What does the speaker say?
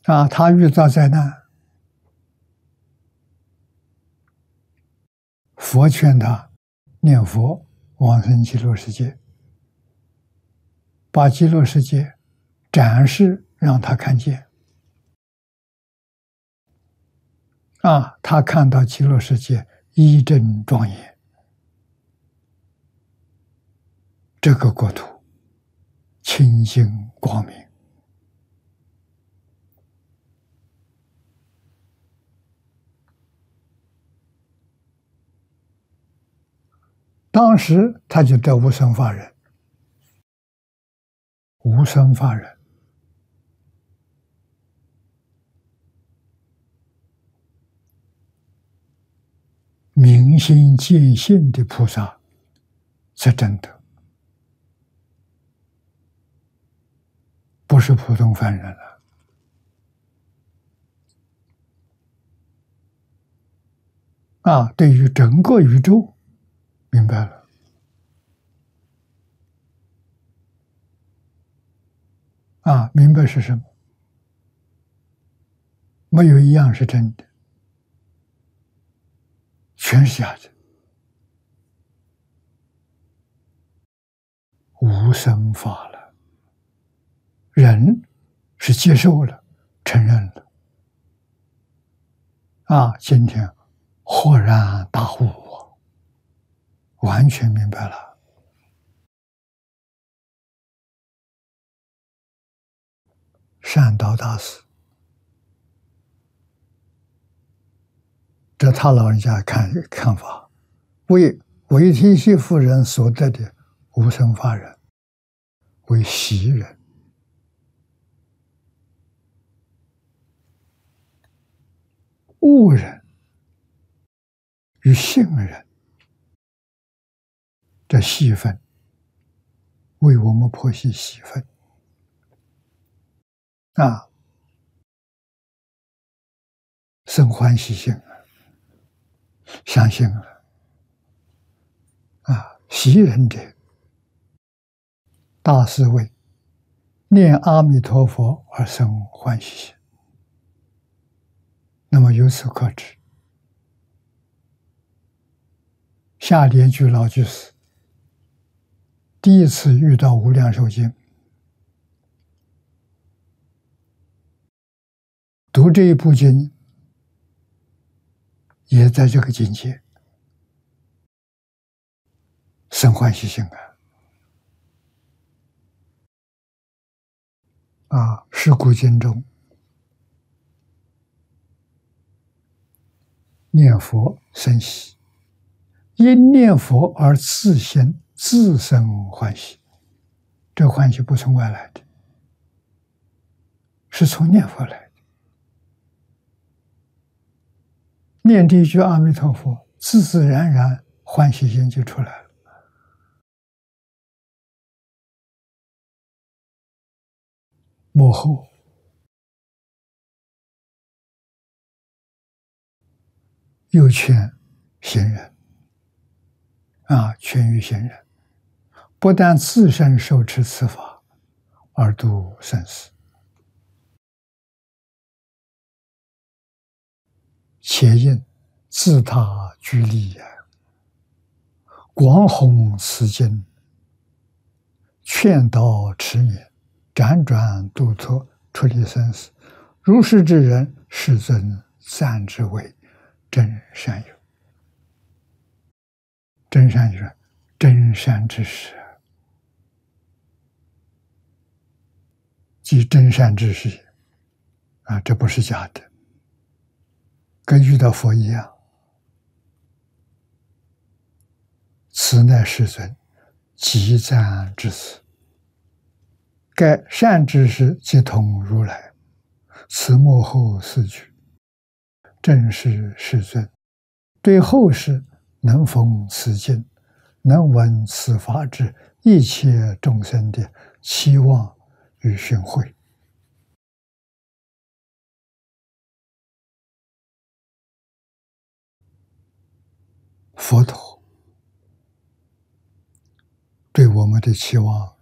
他遇到灾难，佛劝他念佛往生极乐世界，把极乐世界展示让他看见。他看到极乐世界一真庄严，这个国土清净光明。当时他就得无生法忍，无生法忍明心见性的菩萨才真的，不是普通凡人了。对于整个宇宙明白了。明白是什么？没有一样是真的，全是假的。无生法了，人是接受了，承认了。今天豁然大悟，完全明白了。善导大师，这他老人家看法，为韦提希夫人所得的无生法忍为喜忍，恶忍与性忍，这细分为我们剖析细分。生欢喜心了，相信了。喜忍者，大师为念阿弥陀佛而生欢喜心。那么由此可知，下联句老居士第一次遇到无量寿经，读这一部经也在这个境界，生欢喜心是古经中念佛生喜，因念佛而自心自生欢喜。这个欢喜不从外来的，是从念佛来的。念这一句阿弥陀佛，自自然然欢喜心就出来了。幕后又劝行人劝喻行人，不但自身受持此法，而度生死，且应自他居利广弘此经，劝导持勉，辗转度脱，出离生死。如是之人，世尊赞之为真善友。真善友，真善之事，即真善之事也。这不是假的，跟遇到佛一样。此乃世尊极赞之词，该善知识即同如来，此幕后四句，正是世尊对后世能逢此经，能闻此法之一切众生的期望与寻会。佛陀对我们的期望